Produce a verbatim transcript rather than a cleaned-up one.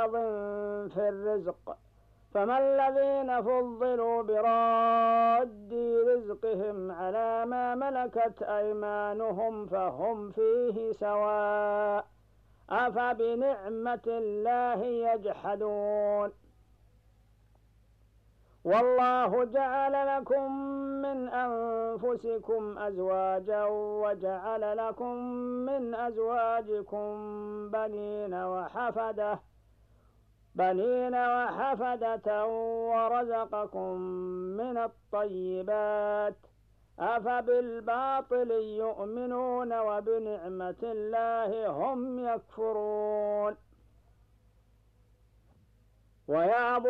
بعض في الرزق، فما الذين فضلوا براد رزقهم على ما ملكت أيمانهم فهم فيه سواء، أفبنعمة الله يجحدون. والله جعل لكم من أنفسكم أزواجا وجعل لكم من أزواجكم بنين وحفدة بنين وحفدة ورزقكم من الطيبات، أفبالباطل يؤمنون وبنعمة الله هم يكفرون. ويعبدون